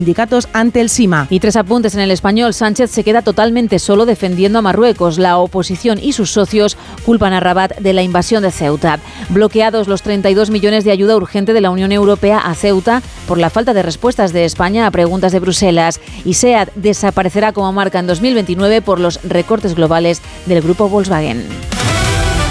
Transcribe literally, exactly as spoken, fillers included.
sindicatos ante el SIMA. Y tres apuntes en El Español. Sánchez se queda totalmente solo defendiendo a Marruecos. La oposición y sus socios culpan a Rabat de la invasión de Ceuta. Bloqueados los treinta y dos millones de ayuda urgente de la Unión Europea a Ceuta por la falta de respuestas de España a preguntas de Bruselas. Y SEAT desaparecerá como marca en dos mil veintinueve por los recortes globales del grupo Volkswagen.